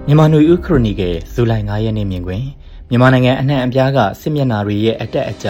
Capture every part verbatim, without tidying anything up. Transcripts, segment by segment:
မြန်မာနွေဦးခရိုနီကယ်ဇူလိုင်၅ရက်နေ့မြင်ကွင်းမြန်မာနိုင်ငံအနှံ့အပြားကစစ်မျက်နှာတွေရဲ့အတက်အကျ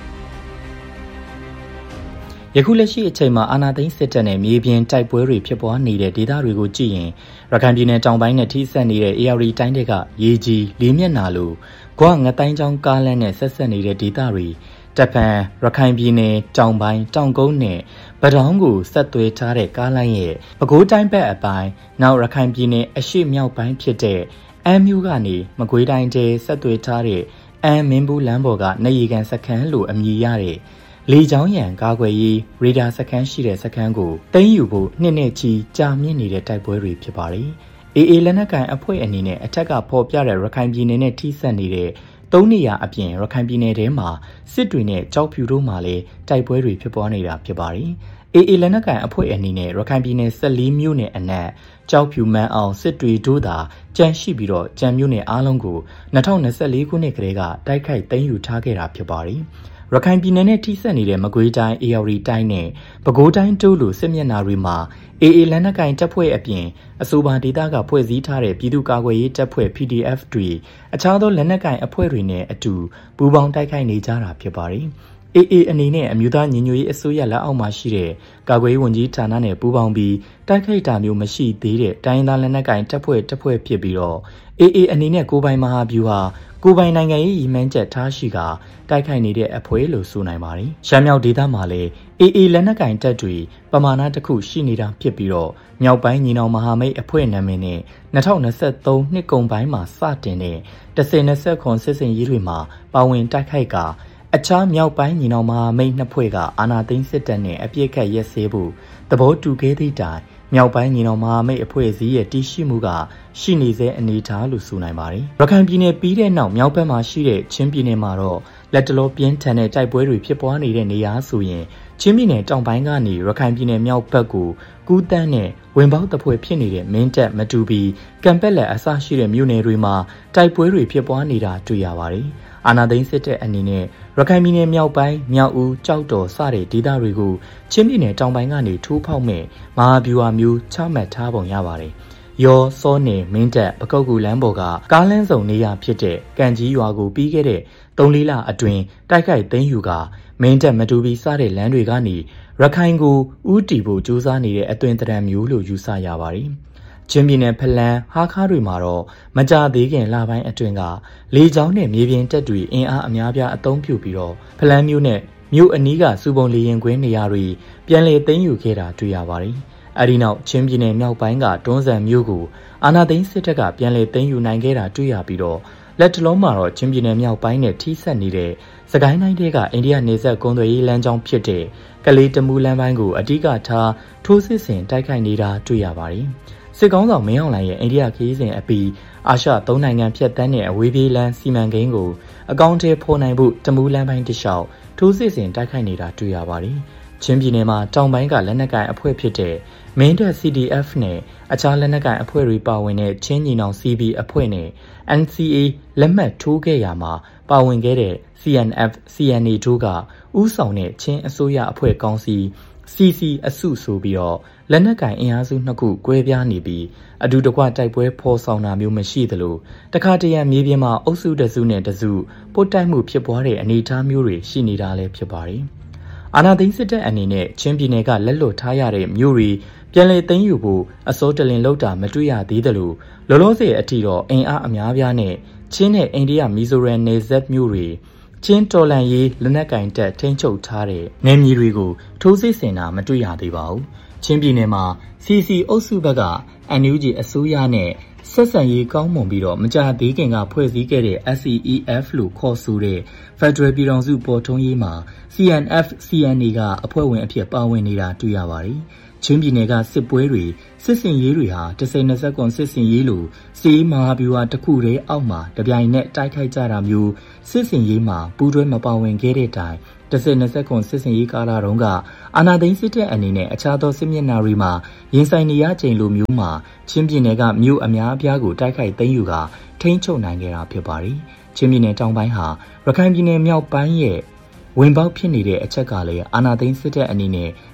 ယခုလက်ရှိအချိန်မှာအာဏာသိမ်းစစ်တပ်နဲ့မြေပြင်တိုက်ပွဲတွေဖြစ်ပွားနေတဲ့ဒေသတွေကိုကြည့်ရင်ရခိုင်ပြည်နယ်တောင်ပိုင်းနဲ့ထိစပ်နေတဲ့အေရဝတီတိုင်းတွေကရေကြီးလေးမျက်နှာလိုဂွငတိုင်းချောင်းကားလမ်းနဲ့ဆက်ဆက်နေတဲ့ဒေသတွေတပံရခိုင်ပြည်နယ်တောင်ပိုင်းတောင်ကုန်းနဲ့ဗတောင်းကိုဆက်သွဲထားတဲ့ကားလမ်းရဲ့ပဲခူးတိုင်းဘက်အပိုင်းနောက်ရခိုင်ပြည်နယ်အရှေ့မြောက်ပိုင်းဖြစ်တဲ့အမ်းမြို့ကနေမကွေးတိုင်းတဲဆက်သွဲထားတဲ့အမ်းမင်းဘူးလမ်းပေါ်ကနေရီကန်စခန်းလိုအမည်ရတဲ့လေချောင်းရံကားကွယ်ရေးရေဒါစခန်းရှိတဲ့စခန်းကိုသိမ်းယူဖို့နှစ်နှစ်ချီကြာမြင့်နေတဲ့တိုက်ပွဲတွေဖြစ်ပါတယ်။အေအေလက်နက်ကန်အဖွဲ့အနေနဲ့အထက်ကဖော်ပြတဲ့ရခိုင်ပြည်နယ်နဲ့ထိစပ်နေတဲ့သုံးနေရာအပြင်ရခိုင်ပြည်နယ်ထဲမှာစစ်တွေနဲ့ကြောက်ဖြူတို့မှလည်းတိုက်ပွဲတွေဖြစ်ပွားနေတာဖြစ်ပါတယ်။အေအေလက်နက်ကန်အဖွဲ့အနေနဲ့ရခိုင်ပြည်နယ်၁၄မြို့နယ်အနက်ကြောက်ဖြူမန်းအောင်စစ်တွေတို့သာကြန့်ရှိပြီးတော့ကြံမြို့နယ်အားလုံးကို၂၀၂၄ခုနှစ်ကတည်းကတိုက်ခိုက်သိမ်းယူထားခဲ့တာဖြစ်ပါတယ်။ရခိုင်ပြည်နယ်နဲ့ထိစပ်နေတဲ့မကွေးတိုင်းအေရဝတီတိုင်းနဲ့ပဲခူးတိုင်းတို့လိုစစ်မျက်နှာတွေမှာအေအေလက်နက်ကိုင်တပ်ဖွဲ့အပြင်အဆိုပါဒေသကဖွဲ့စည်းထားတဲ့ပြည်သူ့ကာကွယ်ရေးတပ်ဖွဲ့ ပီ ဒီ အက်ဖ် တွေအခြားသောလက်နက်ကိုင်အဖွဲ့တွေနဲ့အတူပူးပေါင်းတိုက်ခိုက်နေကြတာဖြစ်ပါတယ်။အေအေအနေနဲ့အမျိုးသားညီညွတ်ရေးအစိုးရလက်အောက်မှာရှိတဲ့ကာကွယ်ရေးဝန်ကြီးဌာနနဲ့ပူးပေါင်းပြီးတိုက်ခိုက်တာမျိုးမရှိသေးတဲ့တိုင်းသားလက်နက်ကိုင်တပ်ဖွဲ့တပ်ဖွဲ့ဖြစ်ပြီးတော့အေအေအနေနဲ့ကိုပိုင်မဟာဗျူဟာကိုပိုင်နိုင်ငံရေးရည်မှန်းချက်ထားရှိကတိုက်ခိုက်နေတဲ့အဖွဲ့လို့ဆိုနိုင်ပါတယ်။ရှမ်းမြောက်ဒေသမှာလည်းအေအေလက်နက်ကိုင်တပ်တွေပမာဏတစ်ခုရှိနေတာဖြစ်ပြီးတော့မြောက်ပိုင်းညီနောင်မဟာမိတ်အဖွဲ့နာမည်နဲ့၂၀၂၃နှစ်ကုန်ပိုင်းမှာစတင်တဲ့တစ်ဆယ်၂၇စစ်စင်ရေးတွေမှာပါဝင်တိုက်ခိုက်ကအခြားမြောက်ပိုင်းညီနောင်မဟာမိတ်နှစ်ဖွဲ့ကအာဏာသိမ်းစစ်တပ်နဲ့အပြစ်ခတ်ရက်စဲဖို့သဘောတူခဲ့သည့်တိုင်မြောက်ပိုင်းညီနောင်မဟာမိတ်အဖွဲ့အစည်းရဲ့တည်ရှိမှုကရှိနေစေအနေထားလို့ဆိုနိုင်ပါတယ်။ရခိုင်ပြည်နယ်ပြီးတဲ့နောက်မြောက်ဘက်မှာရှိတဲ့ချင်းပြည်နယ်မှာတော့လက်တလောပြင်းထန်တဲ့တိုက်ပွဲတွေဖြစ်ပွားနေတဲ့နေရာဆိုရင်ချင်းပြည်နယ်တောင်ပိုင်းကနေရခိုင်ပြည်နယ်မြောက်ဘက်ကိုကူးတန်းနဲ့ဝင်ပေါက်တပွဲဖြစ်နေတဲ့မင်းတပ်မတူပီကံပက်လက်အစရှိတဲ့မြို့နယ်တွေမှာတိုက်ပွဲတွေဖြစ်ပွားနေတာတွေ့ရပါတယ်။အာဏာသိမ်းစစ်တပ်အနေနဲ့ရခိုင်ပြည်နယ်မြောက်ပိုင်းမြောက်ဦးကြောက်တော်စတဲ့ဒေသတွေကိုချင်းပြည်နယ်တောင်ပိုင်းကနေထိုးဖောက်မဲ့မဟာဗျူဟာမျိုးချမှတ်ထားပုံရပါတယ်။ရောစောနယ်မင်းတပ်ပကုတ်ကူလမ်းပေါ်ကကားလမ်းဆောင်နေရာဖြစ်တဲ့ကံကြီးရွာကိုပြီးခဲ့တဲ့သုံးလေးလအတွင်းတိုက်ခိုက်သိမ်းယူကမင်းတပ်မတူပီစတဲ့လမ်းတွေကနေရခိုင်ကိုဥတီဖို့ကြိုးစားနေတဲ့အသွင်သဏ္ဍာန်မျိုးလို့ယူဆရပါတယ်။ချင်းပြည်နယ်ဖလန်းဟာခါတွေမှာတော့မကြသေးခင်လပိုင်းအတွင်းကလေကြောင်းနဲ့မြေပြင်တပ်တွေအင်အားအများပြားအသုံးပြုပြီးတော့ဖလန်းမြို့နဲ့မြို့အနီးကစူပုံလေရင်ကွင်းနေရာတွေပြန်လည်သိမ်းယူခဲ့တာတွေ့ရပါတယ်။အဲဒီနောက်ချင်းပြည်နယ်မြောက်ပိုင်းကတွန်းဇံမြို့ကိုအာဏာသိမ်းစစ်တပ်ကပြန်လည်သိမ်းယူနိုင်ခဲ့တာတွေ့ရပြီးတော့လက်တလုံးမှာတော့ချင်းပြည်နယ်မြောက်ပိုင်းနဲ့ထိစပ်နေတဲ့စကိုင်းတိုင်းတွေကအိန္ဒိယနေဆက်ကုန်းသွယ်ရေးလမ်းကြောင်းဖြစ်တဲ့ကလေးတမူလမ်းပိုင်းကိုအဓိကထားထိုးစစ်ဆင်တိုက်ခိုက်နေတာတွေ့ရပါတယ်။စစ်ကောင်းဆောင်မင်းအောင်လှိုင်ရဲ့အိန္ဒိယခရီးစဉ်အပြီးအာရှသုံးနိုင်ငံဖြတ်တန်းတဲ့အဝေးပြေးလမ်းစီမံကိန်းကိုအကောင့်ထဲဖော်နိုင်ဖို့တမူလမ်းပိုင်းတစ်လျှောက်ထိုးစစ်ဆင်တိုက်ခိုက်နေတာတွေ့ရပါတယ်။ချင်းပြည်နယ်မှာတောင်ပိုင်းကလက်နက်ကိုင်အဖွဲ့ဖြစ်တဲ့မင်းတပ် စီ ဒီ အက်ဖ် နဲ့အခြားလက်နက်ကိုင်အဖွဲ့တွေပါဝင်တဲ့ချင်းညီနောင် စီ ဘီ အဖွဲ့နဲ့ အန် စီ အေ လက်မှတ်ထိုးခဲ့ရမှာပါဝင်ခဲ့တဲ့ စီ အန် အက်ဖ် စီ အန် အေ တို့ကဥဆောင်တဲ့ချင်းအစိုးရအဖွဲ့ကောင်စီ စီ စီ အစုဆိုပြီးတော့လက်နက်ကိုင်အင်အားစုနှစ်ခုကွဲပြားနေပြီးအတူတကွတိုက်ပွဲဖော်ဆောင်တာမျိုးမရှိသလိုတခါတရံမြေပြင်မှာအုပ်စုတစုနဲ့တစုပို့တိုက်မှုဖြစ်ပွားတဲ့အနေအထားမျိုးတွေရှိနေတာလည်းဖြစ်ပါတယ်။အာဏာသိမ်းစစ်တပ်အနေနဲ့ချင်းပြည်နယ်ကလက်လွတ်ထားရတဲ့မြို့တွေပြန်လည်သိမ်းယူဖို့အစိုးတလင်လောက်တာမတွေ့ရသေးသလိုလောလောဆယ်အထိတော့အင်အားအများပြားနဲ့ချင်းနဲ့အိန္ဒိယမီဇိုရမ်နယ်စပ်မြို့တွေချင်းတော်လန်ရေးလက်နက်ကင်တပ်ထိန်းချုပ်ထားတဲ့နယ်မြေတွေကိုထိုးစစ်ဆင်တာမတွေ့ရသေးပါဘူး။ချင်းပြည်နယ်မှာ စီ စီ အုပ်စုဘက်က အန် ယူ ဂျီ အစိုးရနဲ့ဆက်ဆံရေးကောင်းမွန်ပြီးတော့မကြသေးခင်ကဖွဲ့စည်းခဲ့တဲ့ အက်စ် စီ အီ အက်ဖ် လို့ခေါ်ဆိုတဲ့ Federal ပြည်ထောင်စုပေါ်ထွန်းရေးမှာ စီ အန် အက်ဖ် စီ အန် အေ ကအဖွဲ့ဝင်အဖြစ်ပါဝင်နေတာတွေ့ရပါတယ်။ချင်းပြည်နယ်ကစစ်ပွဲတွေစစ်စင်ရေးတွေဟာတစ်ဆယ်၂၇စစ်စင်ရေးလိုစီးမဟာဗျူဟာတစ်ခုတည်းအောက်မှာတပြိုင်နက်တိုက်ခိုက်ကြတာမျိုးစစ်စင်ရေးမှာပူးတွဲမပါဝင်ခဲ့တဲ့တိုင်တစ်ဆယ်၂၇စစ်စင်ရေးကာလတုန်းကအာဏာသိမ်းစစ်တပ်အနေနဲ့အခြားသောစစ်မျက်နှာတွေမှာရင်ဆိုင်နေရချိန်လိုမျိုးမှာချင်းပြည်နယ်ကမြို့အများအပြားကိုတိုက်ခိုက်သိမ်းယူကထိန်းချုပ်နိုင်ခဲ့တာဖြစ်ပါတယ်။ချင်းပြည်နယ်တောင်ပိုင်းဟာရခိုင်ပြည်နယ်မြောက်ပိုင်းရဲ့ဝင်ပေါက်ဖြစ်နေတဲ့အချက်ကလည်းအာဏာသိမ်းစစ်တပ်အနေနဲ့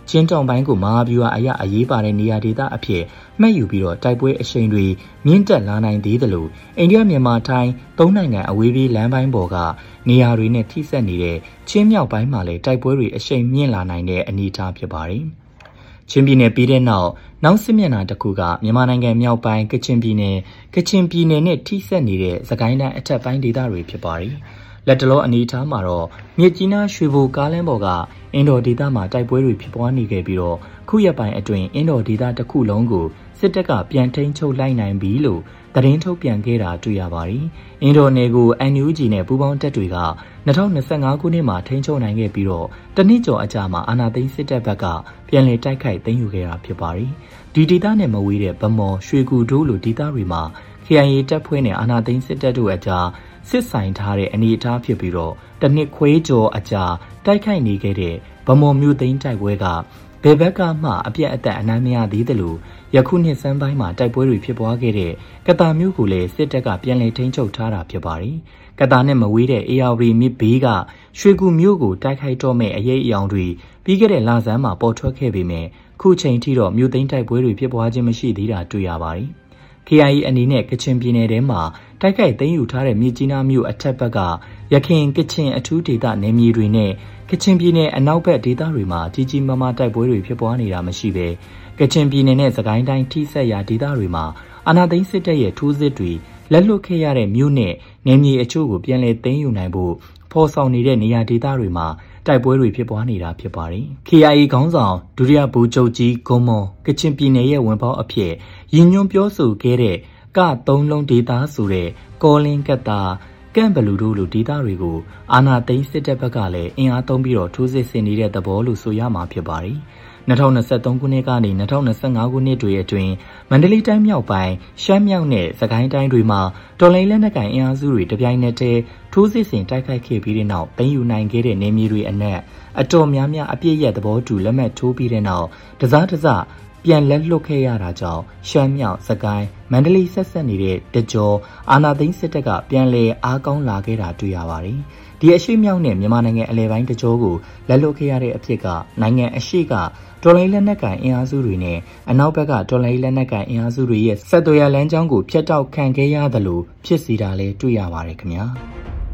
ချင်းတောင်ပိုင်းကိုမဟာဗျူဟာအရအရေးပါတဲ့နေရာဒေသအဖြစ်မှတ်ယူပြီးတော့တိုက်ပွဲအရှိန်တွေမြင့်တက်လာနိုင်သေးတယ်လို့အိန္ဒိယမြန်မာထိုင်းသုံးနိုင်ငံအဝေးပြေးလမ်းပိုင်းပေါ်ကနေရာတွေနဲ့ထိစပ်နေတဲ့ချင်းမြောက်ပိုင်းမှာလည်းတိုက်ပွဲတွေအရှိန်မြင့်လာနိုင်တဲ့အနေအထားဖြစ်ပါတယ်။ချင်းပြည်နယ်ပြီးတဲ့နောက်နောက်စစ်မျက်နှာတစ်ခုကမြန်မာနိုင်ငံမြောက်ပိုင်းကချင်ပြည်နယ်ကချင်ပြည်နယ်နဲ့ထိစပ်နေတဲ့စကိုင်းတိုင်းအထက်ပိုင်းဒေသတွေဖြစ်ပါတယ်။လက်တလောအနေအထားမှာတော့မြစ်ကြီးနားရွှေဘိုကားလမ်းပေါ်ကအင်ဒိုဒေသမှာတိုက်ပွဲတွေဖြစ်ပွားနေခဲ့ပြီးတော့ခုရက်ပိုင်းအတွင်းအင်ဒိုဒေသတစ်ခုလုံးကိုစစ်တပ်ကပြန်ထိန်းချုပ်လိုက်နိုင်ပြီလို့သတင်းထုတ်ပြန်ခဲ့တာတွေ့ရပါတယ်။အင်ဒိုနယ်ကို အန် ယူ ဂျီ နဲ့ပူးပေါင်းတပ်တွေက၂၀၂၅ခုနှစ်မှာထိန်းချုပ်နိုင်ခဲ့ပြီးတော့တနစ်ကျော်အကြာမှာအာဏာသိမ်းစစ်တပ်ဘက်ကပြန်လည်တိုက်ခိုက်သိမ်းယူခဲ့တာဖြစ်ပါတယ်။ဒီဒေသနဲ့မဝေးတဲ့ဗမော်ရွှေကူတို့လိုဒေသတွေမှာ ကေ အိုင် အေ တပ်ဖွဲ့နဲ့အာဏာသိမ်းစစ်တပ်တို့အကြားစစ်ဆိုင်ထားတဲ့အနေအထားဖြစ်ပြီးတော့တနစ်ခွဲကျော်အကြာတိုက်ခိုက်နေခဲ့တဲ့ဗမော်မြို့သိမ်းတိုက်ပွဲကဘယ်ဘက်ကမှအပြတ်အသတ်အနိုင်မရသေးတယ်လို့ယခုနှစ်စမ်းပိုင်းမှာတိုက်ပွဲတွေဖြစ်ပွားခဲ့တဲ့ကတာမြို့ကိုလည်းစစ်တပ်ကပြန်လည်ထိန်းချုပ်ထားတာဖြစ်ပါတယ်။ကတာနဲ့မဝေးတဲ့အေယာဝတီမြစ်ဘေးကရွှေကူမြို့ကိုတိုက်ခိုက်တော့မဲ့အရေးအယောင်တွေပြီးခဲ့တဲ့လဆန်းမှာပေါ်ထွက်ခဲ့ပေမဲ့ခုချိန်ထိတော့မြို့သိမ်းတိုက်ပွဲတွေဖြစ်ပွားခြင်းမရှိသေးတာတွေ့ရပါတယ်။ ကေ အိုင် အေ အနေနဲ့ကချင်ပြည်နယ်ထဲမှာတိုက်ခိုက်သိမ်းယူထားတဲ့မြစ်ကြီးနားမြို့အထက်ဘက်ကရခိုင်ကချင်အထူးဒေသနယ်မြေတွေနဲ့ကချင်ပြည်နယ်အနောက်ဘက်ဒေသတွေမှာကြီးကြီးမားမားတိုက်ပွဲတွေဖြစ်ပွားနေတာမရှိဘဲကချင်ပြည်နယ်နဲ့စကိုင်းတိုင်းထိစပ်ရာဒေသတွေမှာအာဏာသိမ်းစစ်တပ်ရဲ့ထိုးစစ်တွေလက်လွတ်ခဲ့ရတဲ့မြို့နဲ့နယ်မြေအချို့ကိုပြန်လည်သိမ်းယူနိုင်ဖို့ဖော်ဆောင်နေတဲ့နေရာဒေသတွေမှာတိုက်ပွဲတွေဖြစ်ပွားနေတာဖြစ်ပါတယ်။ ကေ အိုင် အေ ခေါင်းဆောင်ဒုတိယဗိုလ်ချုပ်ကြီးဂွန်မော်ကချင်ပြည်နယ်ရဲ့ဝန်ပေါင်းအဖြစ်ရည်ညွှန်းပြောဆိုခဲ့တဲ့ကသုံးလုံးဒေသဆိုတဲ့ကောလင်းကတ်တာကန့်ဘလူတို့လိုဒေသတွေကိုအာဏာသိမ်းစစ်တပ်ဘက်ကလည်းအင်အားသုံးပြီးတော့ထိုးစစ်ဆင်နေတဲ့သဘောလို့ဆိုရမှာဖြစ်ပါတယ်။၂၀၂၃ခုနှစ်ကနေ၂၀၂၅ခုနှစ်တွေအတွင်းမန္တလေးတိုင်းမြောက်ပိုင်းရှမ်းမြောက်နဲ့စကိုင်းတိုင်းတွေမှာတော်လှန်ရေးလက်နက်ကိုင်အင်အားစုတွေတပြိုင်နက်တည်းထိုးစစ်ဆင်တိုက်ခိုက်ခဲ့ပြီးတဲ့နောက်သိမ်းယူနိုင်ခဲ့တဲ့နေမြေတွေအနက်အတော်များများအပြည့်ရသဘောတူလက်မှတ်ထိုးပြီးတဲ့နောက်တစားတစားပြန်လက်လွတ်ခဲ့ရတာကြောင့်ရှမ်းမြောက်စကိုင်းမန္တလေးဆက်ဆက်နေတဲ့တကြောအာနာသိန်းစစ်တပ်ကပြန်လည်အားကောင်းလာခဲ့တာတွေ့ရပါတယ်။ဒီအရှိမြောက်နဲ့မြန်မာနိုင်ငံအလဲပိုင်းတကြောကိုလက်လွတ်ခဲ့ရတဲ့အဖြစ်ကနိုင်ငံအရှိကတော်လိုင်းလက်နက်ကိုင်အင်အားစုတွေနဲ့အနောက်ဘက်ကတော်လိုင်းလက်နက်ကိုင်အင်အားစုတွေရဲ့ဆက်သွယ်ရလမ်းကြောင်းကိုဖျက်တောက်ခံခဲ့ရသလိုဖြစ်စီတာလည်းတွေ့ရပါတယ်ခင်ဗျာ။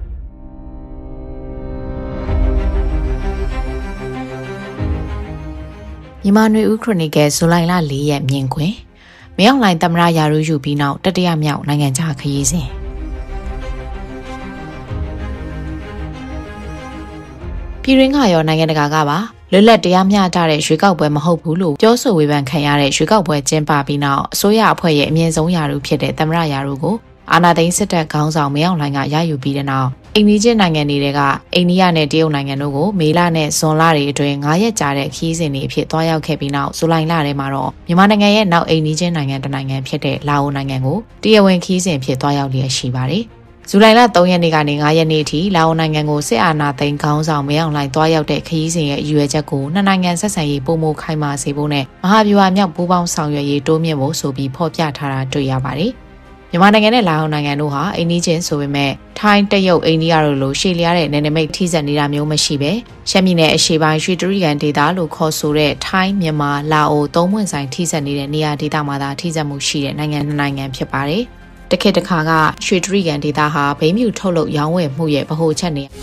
မြန်မာနွေဦးခရိုနီကယ်ဇူလိုင်လ၄ရက်မြင်ကွင်းမရောက်လိုင်းသမရရာရူယူပြီးနောက်တတိယမြောက်နိုင်ငံခြားခရီးစဉ်ပြည်ရင်းကရောနိုင်ငံတကာကပါလွတ်လပ်တရားမျှတတဲ့ရွေးကောက်ပွဲမဟုတ်ဘူးလို့ပြောဆိုဝေဖန်ခံရတဲ့ရွေးကောက်ပွဲကျင်းပပြီးနောက်အစိုးရအဖွဲ့ရဲ့အမြင့်ဆုံးရာထူးဖြစ်တဲ့သမရရာထူးကိုအာဏာသိမ်းစစ်တပ်ခေါင်းဆောင်မင်းအောင်လှိုင်ကရယူပြီးတဲ့နောက်အိန္ဒိယနိုင်ငံတွေကအိန္ဒိယနဲ့တရုတ်နိုင်ငံတို့ကိုမေလနဲ့ဇွန်လတွေအတွင်း၅ရက်ကြာတဲ့ခီးစဉ်တွေအဖြစ်တွားရောက်ခဲ့ပြီးနောက်ဇူလိုင်လထဲမှာတော့မြန်မာနိုင်ငံရဲ့နောက်အိန္ဒိယနိုင်ငံတစ်နိုင်ငံဖြစ်တဲ့လာအိုနိုင်ငံကိုတရားဝင်ခီးစဉ်ဖြစ်တွားရောက်လျက်ရှိပါတယ်။ဇူလိုင်လ၃ရက်နေ့ကနေ၅ရက်နေ့အထိလာအိုနိုင်ငံကိုစစ်အာဏာသိမ်းခေါင်းဆောင်မင်းအောင်လှိုင်တွားရောက်တဲ့ခီးစဉ်ရဲ့အရွယ်ချက်ကိုနှစ်နိုင်ငံဆက်ဆံရေးပုံမခိုင်မာစေဖို့နဲ့မဟာဗျူဟာမြောက်ပူးပေါင်းဆောင်ရွက်ရေးတိုးမြင့်ဖို့ဆိုပြီးဖော်ပြထားတာတွေ့ရပါတယ်။မြန်မာနိုင်ငံနဲ့လာအိုနိုင်ငံတို့ဟာအိန္ဒိချင်းဆိုပေမဲ့ထိုင်းတရုတ်အိန္ဒိယတို့လိုရှေ့လျားတဲ့နယ်နိမိတ်ထိစပ်နေတာမျိုးမရှိပဲရှမ်းပြည်နယ်အရှေ့ပိုင်းရွှေတြိဂံဒေသလို့ခေါ်ဆိုတဲ့ထိုင်းမြန်မာလာအိုသုံးပွင့်ဆိုင်ထိစပ်နေတဲ့နေရာဒေသမှာသာထိစပ်မှုရှိတဲ့နိုင်ငံနှစ်နိုင်ငံဖြစ်ပါတယ်။တစ်ခေတ်တစ်ခါကရွှေတြိဂံဒေသဟာဘိန်းမြူထုတ်လုပ်ရောင်းဝယ်မှုရဲ့ဗဟိုချက်နေ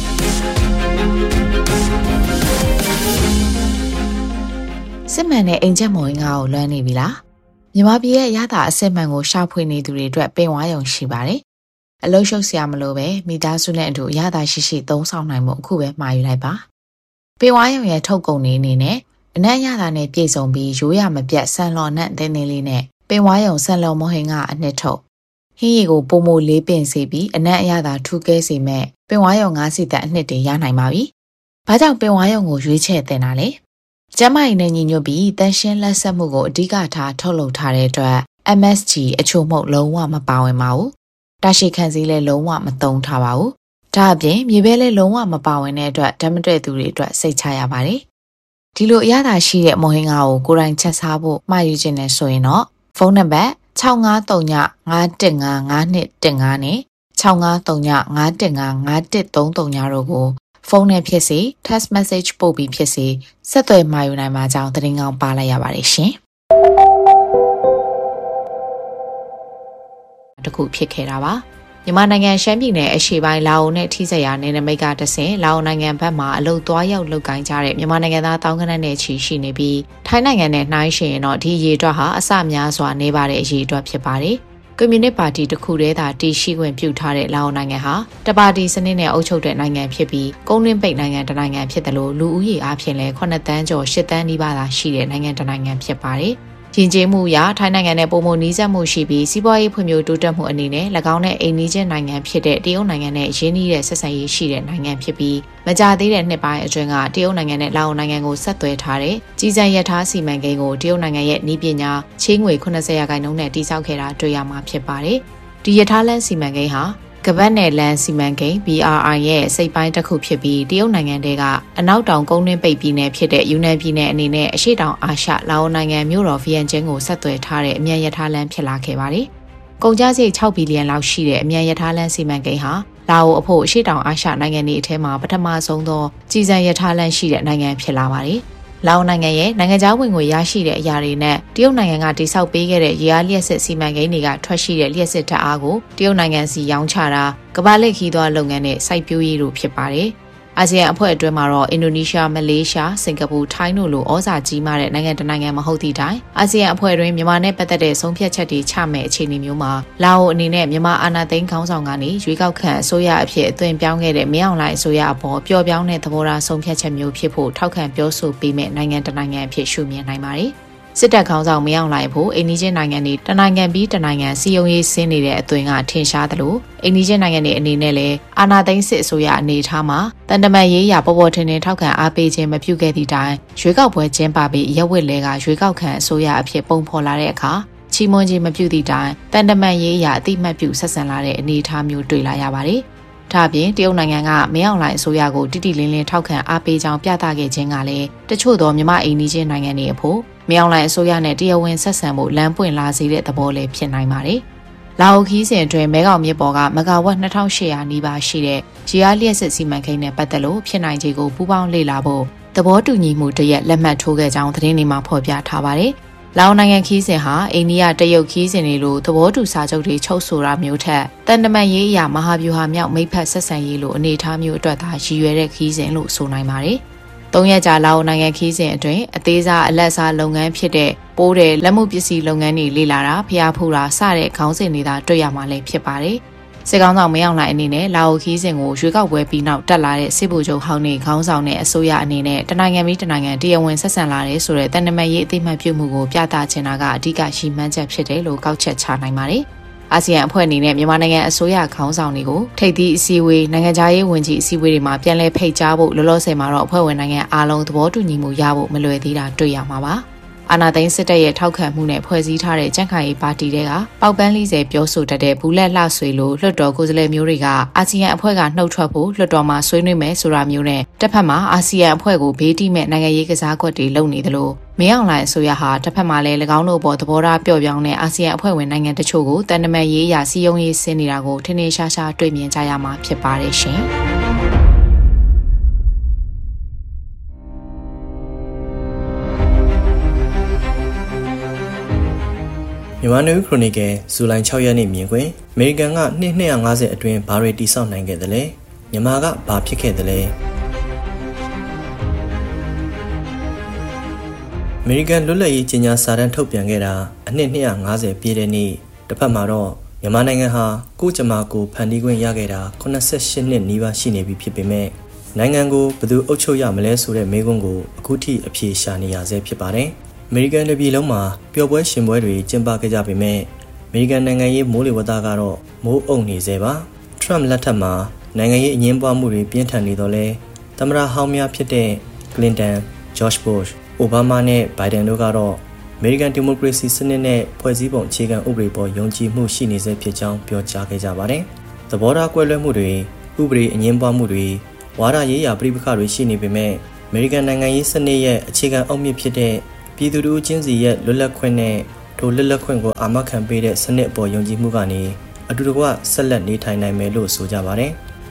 စစ်မှန်တဲ့အိမ်ချက်မော်ရင်ကိုလွမ်းနေပြီလားမြန်မာပြည်ရဲ့ရတာအစစ်မှန်ကိုရှာဖွေနေသူတွေအတွက်ပင်ဝါရုံရှိပါတယ်။အလုံးရှုပ်စရာမလိုပဲမိသားစုနဲ့အတူရတာရှိရှိသုံးဆောင်နိုင်မှုအခုပဲမှာယူလိုက်ပါ။ပင်ဝါရုံရဲ့ထုတ်ကုန်တွေအနေနဲ့အနက်ရတာနဲ့ပြည့်စုံပြီးရိုးရမပြတ်ဆန်လော်နဲ့တင်းတင်းလေးနဲ့ပင်ဝါရုံဆန်လော်မဟင်ကအနှစ်ထုတ်ဟင်းရီကိုပုံမိုလေးပင်စေပြီးအနက်ရတာထူကဲစေမဲ့ပင်ဝါရုံငါးစီတက်အနှစ်တွေရနိုင်ပါပြီ။ဘာကြောင့်ပင်ဝါရုံကိုရွေးချယ်တင်တာလဲ။ကျမကြီးနဲ့ညီညွတ်ပြီးတန်ရှင်းလက်ဆက်မှုကိုအဓိကထားထုတ်လုပ်ထားတဲ့အတွက် အမ် အက်စ် ဂျီ အချို့မှုလုံးဝမပါဝင်ပါဘူး။တာရှိခံစည်းလည်းလုံးဝမသုံးထားပါဘူး။ဒါအပြင်မြေပဲလည်းလုံးဝမပါဝင်တဲ့အတွက်ဓာတ်မတွေ့သူတွေအတွက်စိတ်ချရပါတယ်။ဒီလိုအရသာရှိတဲ့မော်ဟင်္ဂါကိုကိုယ်တိုင်ချက်စားဖို့မှာယူခြင်းနဲ့ဆိုရင်တော့ဖုန်းနံပါတ်၆၅၃ည၅၁၅၅၂၁၅နဲ့၆၅၃ည၅၁၅၅၁၃၃ညတို့ကိုဖုန်းနဲ့ဖြစ်စေ text message ပို့ပြီးဖြစ်စေဆက်သွယ်မှာယူနိုင်မှာကြောင်းသတင်းကောင်းပါလိုက်ရပါတယ်ရှင်တခုဖြစ်ခဲ့တာပါမြန်မာနိုင်ငံရှမ်းပြည်နယ်အရှေ့ပိုင်းလာအိုနဲ့ထိစပ်ရာနယ်နိမိတ်ကတဆင့်လာအိုနိုင်ငံဘက်မှအလုတ်သွားရောက်လုပ်ကိုင်ကြတဲ့မြန်မာနိုင်ငံသားတောင်းကနက်နဲ့ချီရှိနေပြီးထိုင်းနိုင်ငံနဲ့နှိုင်းယှဉ်ရင်တော့ဒီရေအတွက်ဟာအဆများစွာနေပါတဲ့အရေးအတွက်ဖြစ်ပါတယ်။ကွန်မြူနစ်ပါတီတစ်ခုတည်းသာတည်ရှိခွင့်ပြုထားတဲ့လာအိုနိုင်ငံဟာတပါတီစနစ်နဲ့အုပ်ချုပ်တဲ့နိုင်ငံဖြစ်ပြီးကုန်းတွင်းပိတ်နိုင်ငံတစ်နိုင်ငံဖြစ်တယ်လို့လူဦးရေအားဖြင့်လည်းခုနှစ်တန်းကျော်ရှစ်တန်းနီးပါးသာရှိတဲ့နိုင်ငံတစ်နိုင်ငံဖြစ်ပါတယ်။ယဉ်ကျေးမှုအရထိုင်းနိုင်ငံနဲ့ပုံမနီးစပ်မှုရှိပြီးစီးပွားရေးဖွံ့ဖြိုးတိုးတက်မှုအနေနဲ့၎င်းနဲ့အိမ်နီးချင်းနိုင်ငံဖြစ်တဲ့တရုတ်နိုင်ငံနဲ့ရင်းနှီးတဲ့ဆက်ဆံရေးရှိတဲ့နိုင်ငံဖြစ်ပြီးမကြာသေးတဲ့နှစ်ပိုင်းအတွင်းကတရုတ်နိုင်ငံနဲ့လာအိုနိုင်ငံကိုဆက်သွယ်ထားတဲ့ကြီးစံရထားစီမံကိန်းကိုတရုတ်နိုင်ငံရဲ့နည်းပညာချေးငွေခုနှစ်ဆယ်ရာခိုင်နှုန်းနဲ့တည်ဆောက်ခဲ့တာတွေ့ရမှာဖြစ်ပါတယ်။ဒီရထားလမ်းစီမံကိန်းဟာကပတ်နယ်လန်စီမံကိန်း B R I ရဲ့စိတ်ပိုင်းတစ်ခုဖြစ်ပြီးတရုတ်နိုင်ငံတဲကအနောက်တောင်ကုန်းတွင်းပိတ်ပြည်နယ်ဖြစ်တဲ့ယူနန်ပြည်နယ်အနေနဲ့အရှေ့တောင်အာရှလာအိုနိုင်ငံမြို့တော်ဗီယန်ကျင်းကိုဆက်သွယ်ထားတဲ့အမြန်ရထားလမ်းဖြစ်လာခဲ့ပါတယ်။ကုန်ကျစရိတ်၆ဘီလီယံလောက်ရှိတဲ့အမြန်ရထားလမ်းစီမံကိန်းဟာလာအိုအဖို့အရှေ့တောင်အာရှနိုင်ငံတွေအထက်မှာပထမဆုံးသောကြီးစံရထားလမ်းရှိတဲ့နိုင်ငံဖြစ်လာပါတယ်။လာအိုနိုင်ငံရဲ့နိုင်ငံခြားဝင်ငွေရရှိတဲ့အရာတွေနဲ့တရုတ်နိုင်ငံကတိစောက်ပေးခဲ့တဲ့ရေအားလျှက်စစ်စီမံကိန်းတွေကထွက်ရှိတဲ့လျှက်စစ်ဓာတ်အားကိုတရုတ်နိုင်ငံစီရောင်းချတာကမ္ဘာလက်ခီးသွားလုပ်ငန်းနဲ့စိုက်ပျိုးရေးတို့ဖြစ်ပါတယ်။အာဆီယံအဖွဲ့အတွင်းမှာတော့အင်ဒိုနီးရှား၊မလေးရှား၊စင်ကာပူ၊ထိုင်းတို့လိုဩဇာကြီးမားတဲ့နိုင်ငံတနိုင်ငံမဟုတ်သည့်တိုင်အာဆီယံအဖွဲ့တွင်မြန်မာနဲ့ပတ်သက်တဲ့ဆုံးဖြတ်ချက်တွေချမဲ့အခြေအနေမျိုးမှာလာအိုအနေနဲ့မြန်မာအာဏာသိမ်းခေါင်းဆောင်ကနေရွေးကောက်ခံအစိုးရအဖြစ်အသွင်ပြောင်းခဲ့တဲ့မင်းအောင်လှိုင်အစိုးရအပေါ်ပျော့ပြောင်းတဲ့သဘောထားဆုံးဖြတ်ချက်မျိုးဖြစ်ဖို့ထောက်ခံပြောဆိုပေးမဲ့နိုင်ငံတနိုင်ငံအဖြစ်ရှုမြင်နိုင်ပါတယ်။စစ်တပ်ခေါင်းဆောင်မင်းအောင်လှိုင်ဖို့အိန္ဒိယနိုင်ငံတွေတနိုင်ငံပြီးတနိုင်ငံစီယုံရေးဆင်းနေတဲ့အသွင်ကထင်ရှားသလိုအိန္ဒိယနိုင်ငံတွေအနေနဲ့လည်းအာဏာသိမ်းစစ်အစိုးရအနေထားမှာတန်တမန်ရေးရာပေါ်ပေါ်ထင်ထင်ထောက်ခံအားပေးခြင်းမပြုခဲ့သည့်တိုင်ရွေးကောက်ပွဲကျင်းပပြီးရက်ဝက်လဲကရွေးကောက်ခံအစိုးရအဖြစ်ပုံဖော်လာတဲ့အခါချီးမွမ်းခြင်းမပြုသည့်တိုင်တန်တမန်ရေးရာအတိမတ်ပြုဆက်ဆံလာတဲ့အနေအထားမျိုးတွေ့လာရပါတယ်။ဒါ့အပြင်တရုတ်နိုင်ငံကမင်းအောင်လှိုင်အစိုးရကိုတိတိလင်းလင်းထောက်ခံအားပေးကြောင်းပြသခဲ့ခြင်းကလည်းတချို့သောမြန်မာအိန္ဒိယနိုင်ငံတွေအဖို့မင်းအောင်လှိုင်အစိုးရနဲ့တရားဝင်ဆက်ဆံမှုလမ်းပွင့်လာစေတဲ့သဘောလည်းဖြစ်နိုင်ပါတယ်။လာအိုခီးစဉ်အတွင်းမဲခေါင်မြစ်ပေါ်ကမဂါဝက်နှစ်ထောင်ရှစ်ရာနီးပါးရှိတဲ့ဂျီအားလျှက်စစ်စီမံကိန်းနဲ့ပတ်သက်လို့ဖြစ်နိုင်ခြေကိုပူးပေါင်းလေ့လာဖို့သဘောတူညီမှုတရက်လက်မှတ်ထိုးခဲ့ကြောင်းသတင်းတွေမှာဖော်ပြထားပါတယ်။လာအိုနိုင်ငံခီးစဉ်ဟာအိန္ဒိယတရုတ်ခီးစဉ်တွေလိုသဘောတူစာချုပ်တွေချုပ်ဆိုတာမျိုးထက်တန်တမန်ရေးအရာမဟာဗျူဟာမြောက်မိတ်ဖက်ဆက်ဆံရေးလိုအနေအထားမျိုးအတွက်သာရည်ရွယ်တဲ့ခီးစဉ်လို့ဆိုနိုင်ပါတယ်။သုံးရက်ကြာလာအိုနိုင်ငံခီးစဉ်အတွင်းအသေးစားအလက်စားလုပ်ငန်းဖြစ်တဲ့ပိုးတဲ့လက်မှုပစ္စည်းလုပ်ငန်းတွေလေ့လာတာဖျားဖူတာစတဲ့ခေါင်းစဉ်တွေသာတွေ့ရမှာလည်းဖြစ်ပါတယ်။စစ်ကောင်ဆောင်မင်းအောင်လှိုင်အနေနဲ့လာအိုခီးစဉ်ကိုရွေးကောက်ပွဲပြီးနောက်တက်လာတဲ့စစ်ဗိုလ်ချုပ်ဟောင်းနေခေါင်းဆောင်တဲ့အစိုးရအနေနဲ့တနိုင်ငံပြီးတနိုင်ငံတရားဝင်ဆက်ဆံလာတဲ့ဆိုတဲ့တန်တမန်ရေးအသိမှတ်ပြုမှုကိုပြသချင်တာကအဓိကရှိမှန်းချက်ဖြစ်တယ်လို့ကောက်ချက်ချနိုင်ပါတယ်။အာဆီယံအဖွဲ့အနေနဲ့မြန်မာနိုင်ငံအစိုးရခေါင်းဆောင်တွေကိုထိပ်သီးအစည်းအဝေးနိုင်ငံခြားရေးဝန်ကြီးအစည်းအဝေးတွေမှာပြန်လည်ဖိတ်ကြားဖို့လောလောဆယ်မှာတော့အဖွဲ့ဝင်နိုင်ငံအားလုံးသဘောတူညီမှုရဖို့မလွယ်သေးတာတွေ့ရမှာပါ။အာဏာသိမ်းစစ်တပ်ရဲ့ထောက်ခံမှုနဲ့ဖွဲ့စည်းထားတဲ့ကြံ့ခိုင်ရေးပါတီတွေကပေါက်ပန်းလေးစဲပြောဆိုတတ်တဲ့ဘူးလက်လှဆွေလိုလွှတ်တော်ကိုယ်စားလှယ်မျိုးတွေကအာဆီယံအဖွဲ့ကနှုတ်ထွက်ဖို့လွှတ်တော်မှာဆွေးနွေးမယ်ဆိုတာမျိုးနဲ့တစ်ဖက်မှာအာဆီယံအဖွဲ့ကိုဘေးတိမဲ့နိုင်ငံရေးကစားကွက်တွေလုပ်နေသလိုမင်းအောင်လှိုင်အစိုးရဟာတစ်ဖက်မှာလည်း၎င်းတို့ပေါ်သဘောထားပျော့ပြောင်းတဲ့အာဆီယံအဖွဲ့ဝင်နိုင်ငံတချို့ကိုတန်တမန်ရေးရာစီယုံရေးဆင်းနေတာကိုထင်ထင်ရှားရှားတွေ့မြင်ကြရမှာဖြစ်ပါတယ်ရှင်။မြန်မာနယူးခရိုနီကယ်ဇူလိုင်၆ရက်နေ့မြင်ကွင်းအမေရိကန်ကနှစ်နှစ်ရာ၅ဆယ်အတွင်းဘာတွေတိစောက်နိုင်ခဲ့သလဲမြန်မာကဘာဖြစ်ခဲ့သလဲအမေရိကန်လွတ်လပ်ရေးကြေညာစာတမ်းထုတ်ပြန်ခဲ့တာအနှစ်နှစ်ရာ၅ဆယ်ပြည့်တဲ့နေ့တစ်ဖက်မှာတော့မြန်မာနိုင်ငံဟာကိုကြမာကိုဖန်တီးခွင့်ရခဲ့တာ၈၈နှစ်နီးပါးရှိနေပြီဖြစ်ပေမဲ့နိုင်ငံကိုဘယ်သူအုပ်ချုပ်ရမလဲဆိုတဲ့မေးခွန်းကိုအခုထိအဖြေရှာနေရဆဲဖြစ်ပါတယ်အမေရိကန်ပြည်လုံးမှာပျော်ပွဲရှင်ပွဲတွေကျင်းပခဲ့ကြပေမဲ့အမေရိကန်နိုင်ငံရေးမိုးလေဝသကတော့မိုးအုံနေသေးပါထရမ့်လက်ထက်မှာနိုင်ငံရေးအငြင်းပွားမှုတွေပြင်းထန်နေတော့လဲသမ္မတဟောင်းများဖြစ်တဲ့ကလင်တန်ဂျော့ချ်ဘုရှ်အိုဘားမားနဲ့ဘိုင်ဒန်တို့ကတော့အမေရိကန်ဒီမိုကရေစီစနစ်နဲ့ဖွဲ့စည်းပုံအခြေခံဥပဒေပေါ်ယုံကြည်မှုရှိနေစေဖြစ်ကြောင်းပြောကြားခဲ့ကြပါတယ်သဘောထားကွဲလွဲမှုတွေဥပဒေအငြင်းပွားမှုတွေဝါဒရေးရာပြည်ပခါတွေရှိနေပေမဲ့အမေရိကန်နိုင်ငံရေးစနစ်ရဲ့အခြေခံအုတ်မြစ်ဖြစ်တဲ့ပြည်သူတို့ချင်းစီရဲ့လွတ်လပ်ခွင့်နဲ့ထိုလွတ်လပ်ခွင့်ကိုအာမခံပေးတဲ့စနစ်အပေါ်ယုံကြည်မှုကနေအတူတကွဆက်လက်နေထိုင်နိုင်မယ်လို့ဆိုကြပါတယ်။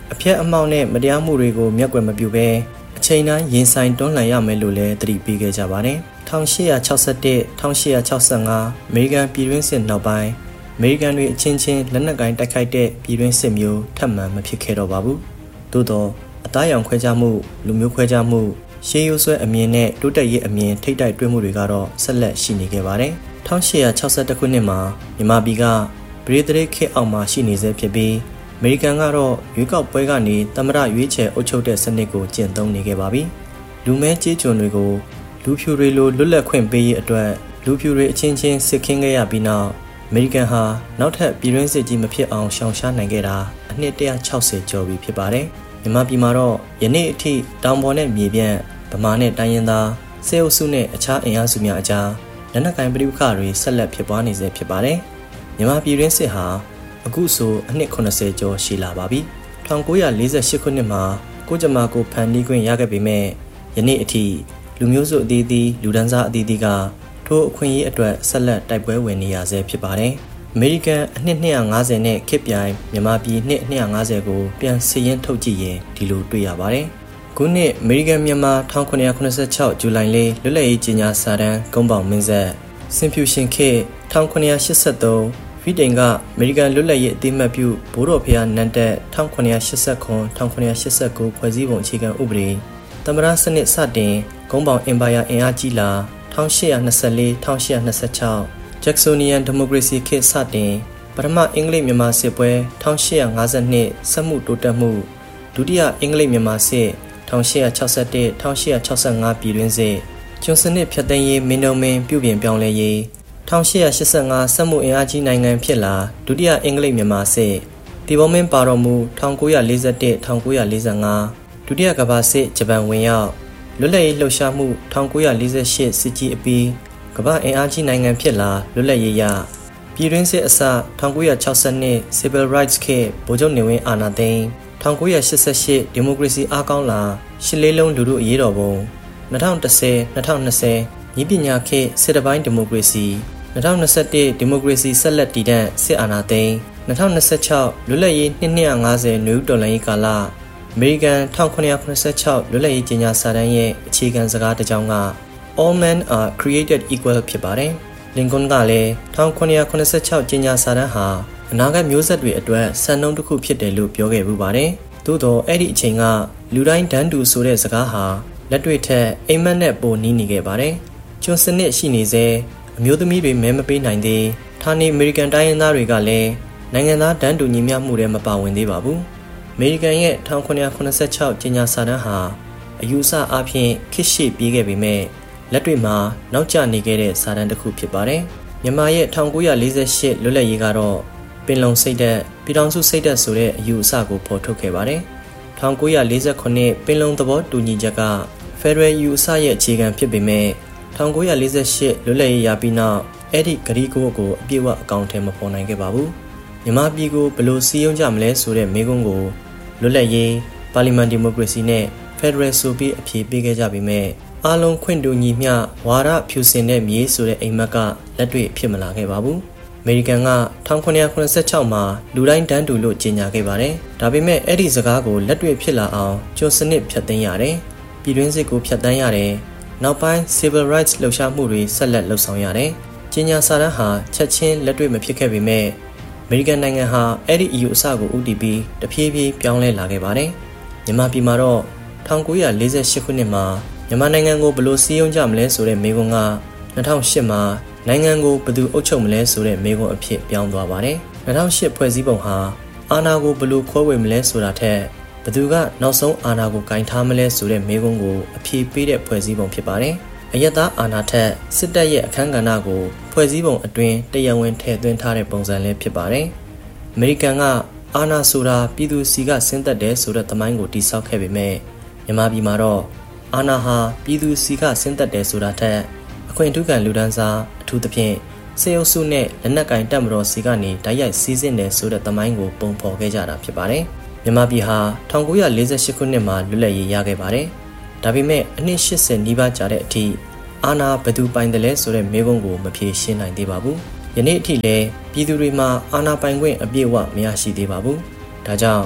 အပြက်အမှောက်နဲ့မတရားမှုတွေကိုမျက်ကွယ်မပြုဘဲအချိန်တိုင်းရင်ဆိုင်တွန်းလှန်ရမယ်လို့လည်းသတိပေးခဲ့ကြပါတယ်။၁၈၆၁-၁၈၆၅အမေရိကန်ပြည်တွင်းစစ်နောက်ပိုင်းအမေရိကန်တွေအချင်းချင်းလက်နက်ကိုင်တိုက်ခိုက်တဲ့ပြည်တွင်းစစ်မျိုးထပ်မံမဖြစ်ခဲ့တော့ပါဘူး။သို့တော့အသားရောင်ခွဲခြားမှုလူမျိုးခွဲခြားမှုရှေးရိုးဆွဲအမြင်နဲ့တိုးတက်ရေးအမြင်ထိပ်တိုက်တွဲမှုတွေကတော့ဆက်လက်ရှိနေခဲ့ပါတယ်။၁၈၆၁ခုနှစ်မှာမြန်မာပြည်ကဗြိတိန်ခေတ်အောက်မှာရှိနေဆဲဖြစ်ပြီးအမေရိကန်ကတော့ရွေးကောက်ပွဲကနေသမ္မတရွေးချယ်အုပ်ချုပ်တဲ့စနစ်ကိုကျင့်သုံးနေခဲ့ပါပြီ။လူမဲကြေးကျွန်တွေကိုလူဖြူတွေလိုလွတ်လပ်ခွင့်ပေးရေးအတွက်လူဖြူတွေအချင်းချင်းစစ်ခင်းခဲ့ရပြီးနောက်အမေရိကန်ဟာနောက်ထပ်ပြည်တွင်းစစ်ကြီးမဖြစ်အောင်ရှောင်ရှားနိုင်ခဲ့တာအနှစ်၁၆၀ကျော်ပြီဖြစ်ပါတယ်။မြန်မာပြည်မှာတော့ယနေ့အထိတောင်ပေါ်နဲ့မြေပြန့်ဗမာနဲ့တိုင်းရင်းသားစေအုပ်စုနဲ့အခြားအင်အားစုများအကြားလက်နက်ကိုင်ပဋိပက္ခတွေဆက်လက်ဖြစ်ပွားနေဆဲဖြစ်ပါတယ်။မြန်မာပြည်တွင်းစစ်ဟာအခုဆိုအနှစ်၇၀ကျော်ရှိလာပါပြီ။၁၉၄၈ခုနှစ်မှာကိုကြမာကိုဖန်တီးခွင့်ရခဲ့ပေမဲ့ယနေ့အထိလူမျိုးစုအသီးသီးလူဒန်းစားအသီးသီးကထိုအခွင့်အရေးအတွက်ဆက်လက်တိုက်ပွဲဝင်နေရဆဲဖြစ်ပါတယ်။အမေရိကန်အနှစ်၂၅၀နဲ့ခေတ်ပြိုင်မြန်မာပြည်နှစ်၂၅၀ကိုပြန်စီရင်ထုတ်ကြည့်ရင်ဒီလိုတွေ့ရပါတယ်။ခုနှစ်အမေရိကန်မြန်မာ၁၉၇၆ဇူလိုင်လေးလွတ်လပ်ရေးကြေညာစာတမ်းကုန်းပေါင်မင်းဆက်စင်ဖြူရှင်ခေတ်၁၉၈၃ဗီတိန်ကအမေရိကန်လွတ်လပ်ရေးအသိအမှတ်ပြုဘိုးတော်ဖျားနန်းတက်၁၉၈၇-၁၉၈၉ဖွဲ့စည်းပုံအခြေခံဥပဒေသမ္မတစနစ်စတင်ကုန်းပေါင်အင်ပါယာအင်အားကြီးလာ၁၈၂၄-၁၈၂၆ဂျက်ဆိုနီယန်ဒီမိုကရေစီခေတ်စတင်ပထမအင်္ဂလိပ်မြန်မာစစ်ပွဲ၁၈၅၂စက်မှုတိုးတက်မှုဒုတိယအင်္ဂလိပ်မြန်မာစစ်၁၈၆၁-၁၈၆၅ပြည်တွင်းစစ်ကျွန်းစနစ်ဖြတ်သိမ်းရေးမင်းတို့မင်းပြုပြင်ပြောင်းလဲရေး၁၈၈၅စက်မှုအင်အားကြီးနိုင်ငံဖြစ်လာဒုတိယအင်္ဂလိပ်မြန်မာစစ်တီဘောမင်းပါတော်မူ၁၉၄၁-၁၉၄၅ဒုတိယကမ္ဘာစစ်ဂျပန်ဝင်ရောက်လွတ်လပ်ရေးလှုပ်ရှားမှု၁၉၄၈စစ်ကြီးအပြီးကမ္ဘာအင်အားကြီးနိုင်ငံဖြစ်လာလွတ်လပ်ရေးရပြည်တွင်းစစ်အစ၁၉၆၂ Civil Rights ခေတ်ဗိုလ်ချုပ်နေဝင်းအာဏာသိမ်း၁၉၈၈ဒီမိုကရေစီအားကောင်းလာရှစ်လေးလုံးလူထုအရေးတော်ပုံ၂၀၁၀-၂၀၂၀ညီပညာခေတ်စစ်တပိုင်းဒီမိုကရေစီ၂၀၂၁ဒီမိုကရေစီဆက်လက်တည်တံ့စစ်အာဏာသိမ်း၂၀၂၆လွတ်လပ်ရေးနှစ်၂၅၀နွေဦးတော်လှန်ရေးကာလအမေရိကန်၁၉၇၆လွတ်လပ်ရေးကြေညာစာတမ်းရဲ့အခြေခံစကားတစ်ကြောင်းက All men are created equal ဖြစ်ပါတယ်။လင်ကွန်းကလည်း၁၉၇၆ကြေညာစာတမ်းဟာအနာဂတ်မျိုးဆက်တွေအတွက်စံနှုန်းတစ်ခုဖြစ်တယ်လို့ပြောခဲ့ပူပါတယ်။သို့တော့အဲ့ဒီအချိန်ကလူတိုင်းတန်းတူဆိုတဲ့စကားဟာလက်တွေ့ထက်အိမ်မက်နဲ့ပိုနီးနေခဲ့ပါတယ်။ကျွန်းစနစ်ရှိနေစေအမျိုးသမီးတွေမဲမပေးနိုင်သေးဌာနေအမေရိကန်တိုင်းရင်းသားတွေကလည်းနိုင်ငံသားတန်းတူညီမျှမှုတွေမပါဝင်သေးပါဘူး။အမေရိကန်ရဲ့၁၉၇၆ကြေညာစာတမ်းဟာအယူအဆအဖြစ်ခေတ်ရှေ့ပြေးခဲ့ပေမဲ့လက်တွေ့မှာနောက်ကျနေခဲ့တဲ့စာတမ်းတစ်ခုဖြစ်ပါတယ်။မြန်မာရဲ့၁၉၄၈လွတ်လပ်ရေးကတော့ပင်လုံစိတ်ဓာတ်ပြည်ထောင်စုစိတ်ဓာတ်ဆိုတဲ့အယူအဆကိုဖော်ထုတ်ခဲ့ပါတယ်။၁၉၄၉ပင်လုံသဘောတူညီချက်ကဖက်ဒရယ်ယူအဆရဲ့အခြေခံဖြစ်ပေမဲ့၁၉၄၈လွတ်လပ်ရေးရပြီးနောက်အဲ့ဒီဂရီကိုကိုအပြည့်အဝအကောင့်ထဲမပေါ်နိုင်ခဲ့ပါဘူး။မြန်မာပြည်ကိုဘယ်လိုစည်းရုံးကြမလဲဆိုတဲ့မေးခွန်းကိုလွတ်လပ်ရေးပါလီမန်ဒီမိုကရေစီနဲ့ဖက်ဒရယ်ဆိုပြီးအဖြေပေးခဲ့ကြပေမဲ့အားလုံးခွင့်တူညီမျှဝါဒဖြူစင်တဲ့မြေဆိုတဲ့အိမ်မက်ကလက်တွေ့ဖြစ်မလာခဲ့ပါဘူး။အမေရိကန်က၁၉၇၆မှာလူတိုင်းတန်းတူလို့ကြေညာခဲ့ပါတယ်။ဒါပေမဲ့အဲ့ဒီစကားကိုလက်တွေ့ဖြစ်လာအောင်ကျွန်းစနစ်ဖြတ်သိမ်းရတယ်။ပြည်တွင်းစစ်ကိုဖြတ်တန်းရတယ်။နောက်ပိုင်း Civil Rights လှုပ်ရှားမှုတွေဆက်လက်လှုပ်ဆောင်ရတယ်။ကြေညာစာတမ်းဟာချက်ချင်းလက်တွေ့မဖြစ်ခဲ့ပေမဲ့အမေရိကန်နိုင်ငံဟာအဲ့ဒီအယူအဆကိုဦးတည်ပြီးတဖြည်းဖြည်းပြောင်းလဲလာခဲ့ပါတယ်။မြန်မာပြည်မှာတော့၁၉၄၈ခုနှစ်မှာမြန်မာနိုင်ငံကိုဘယ်လိုစည်းရုံးကြမလဲဆိုတဲ့မေးခွန်းက၂၀၀၈မှာနိုင်ငံကိုဘယ်သူအုပ်ချုပ်မလဲဆိုတဲ့မေးခွန်းအဖြစ်ပြောင်းသွားပါတယ်။၂၀၀၈ဖွဲ့စည်းပုံဟာအာဏာကိုဘယ်လိုခွဲဝေမလဲဆိုတာထက်ဘယ်သူကနောက်ဆုံးအာဏာကိုကင်ထားမလဲဆိုတဲ့မေးခွန်းကိုအဖြေပေးတဲ့ဖွဲ့စည်းပုံဖြစ်ပါတယ်။အယက်သားအာဏာထက်စစ်တပ်ရဲ့အခမ်းကဏ္ဍကိုဖွဲ့စည်းပုံအတွင်းတရားဝင်ထည့်သွင်းထားတဲ့ပုံစံလေးဖြစ်ပါတယ်။အမေရိကန်ကအာဏာဆိုတာပြည်သူစီကဆင်းသက်တယ်ဆိုတဲ့သမိုင်းကိုတိဆောက်ခဲ့ပေမဲ့မြန်မာပြည်မှာတော့အာဏာဟာပြည်သူစီကဆင်းသက်တယ်ဆိုတာထက်အခွင့်အထူးခံလူဒန်းစားအထူးသဖြင့်စေအုပ်စုနဲ့လက်နက်ကင်တပ်မတော်စီကနေတိုက်ရိုက်စီးဆင်းတယ်ဆိုတဲ့သမိုင်းကိုပုံဖော်ခဲ့ကြတာဖြစ်ပါတယ်။မြန်မာပြည်ဟာ၁၉၄၈ခုနှစ်မှာလွတ်လပ်ရေးရခဲ့ပါတယ်။ဒါပေမဲ့အနှစ်၈၀နီးပါးကြာတဲ့အထိအာဏာဘယ်သူပိုင်တယ်လဲဆိုတဲ့မေးခွန်းကိုမဖြေရှင်းနိုင်သေးပါဘူး။ယနေ့အထိလည်းပြည်သူတွေမှာအာဏာပိုင်ခွင့်အပြည့်အဝမရရှိသေးပါဘူး။ဒါကြောင့်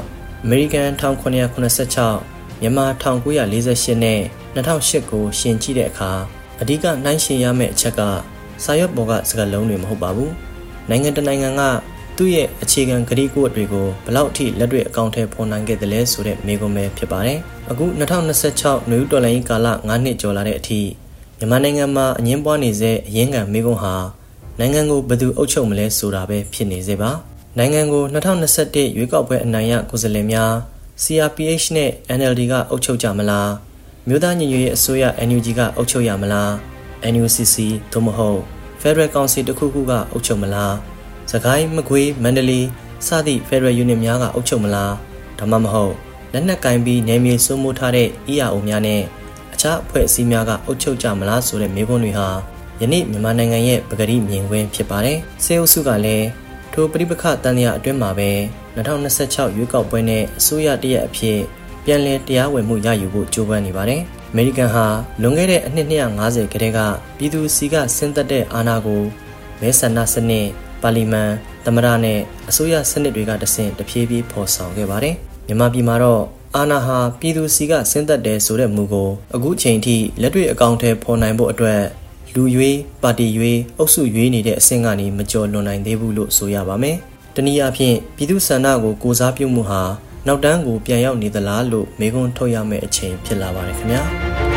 အမေရိကန်၁၉၇၆မြန်မာ၁၉၄၈နဲ့၂၀၀၈ကိုရှင်ကြည့်တဲ့အခါအဓိကနှိုင်းယှဉ်ရမယ့်အချက်ကစာရွက်ပေါ်ကစကားလုံးတွေမဟုတ်ပါဘူးနိုင်ငံတနိုင်ငံကသူ့ရဲ့အခြေခံကတိကဝတ်တွေကိုဘယ်လောက်အထိလက်တွေ့အကောင့်ထဲပေါ်နိုင်ခဲ့သလဲဆိုတဲ့မေးခွန်းပဲဖြစ်ပါတယ်အခု၂၀၂၆နွေဦးတော်လှန်ရေးကာလ၅နှစ်ကျော်လာတဲ့အထိမြန်မာနိုင်ငံမှာအငင်းပွားနေစေအရင်းခံမေးခွန်းဟာနိုင်ငံကိုဘယ်သူအုပ်ချုပ်မလဲဆိုတာပဲဖြစ်နေစေပါနိုင်ငံကို၂၀၂၁ရွေးကောက်ပွဲအနိုင်ရကိုယ်စားလှယ်များ C R P H နဲ့ N L D ကအုပ်ချုပ်ကြမလားမြို့သားညီညွတ်ရေးအစိုးရ N U G ကအုပ်ချုပ်ရမလား N U C C သို့မဟုတ် Federal Council တစ်ခုခုကအုပ်ချုပ်မလားစကိုင်းမကွေးမန္တလေးစသည့် Federal Unit များကအုပ်ချုပ်မလားဒါမှမဟုတ်လက်နက်ကင်ပြီးနယ်မြေစိုးမိုးထားတဲ့ E R O များနဲ့အခြားအဖွဲ့အစည်းများကအုပ်ချုပ်ကြမလားဆိုတဲ့မေးခွန်းတွေဟာယနေ့မြန်မာနိုင်ငံရဲ့ပကတိမြင်ကွင်းဖြစ်ပါတယ်။စေအုပ်စုကလည်းထိုပဋိပက္ခတန်ရာအတွင်းမှာပဲ၂၀၂၆ရွေးကောက်ပွဲနဲ့အစိုးရတရက်အဖြစ်ပြန်လည်တရားဝင်မှုရယူဖို့ကြိုးပမ်းနေပါတယ်။အမေရိကန်ဟာလွန်ခဲ့တဲ့အနှစ်၂၅၀ခန့်ကပြည်သူစီကဆင်းသက်တဲ့အာဏာကိုမဲဆန္ဒစနစ်ပါလီမန်သမ္မတနဲ့အစိုးရစနစ်တွေကတဆင့်တဖြည်းဖြည်းဖော်ဆောင်ခဲ့ပါတယ်။မြန်မာပြည်မှာတော့အာဏာဟာပြည်သူစီကဆင်းသက်တယ်ဆိုတဲ့မူကိုအခုချိန်ထိလက်တွေ့အကောင့်ထဲပေါ်နိုင်ဖို့အတွက်လူရွေးပါတီရွေးအုပ်စုရွေးနေတဲ့အဆင့်ကနေမကျော်လွန်နိုင်သေးဘူးလို့ဆိုရပါမယ်။တနည်းအားဖြင့်ပြည်သူဆန္ဒကိုကိုစားပြုမှုဟာနောက်တန်းကိုပြန်ရောက်နေသလားလို့မေးခွန်းထုတ်ရမယ့်အချိန်ဖြစ်လာပါတယ်ခင်ဗျာ။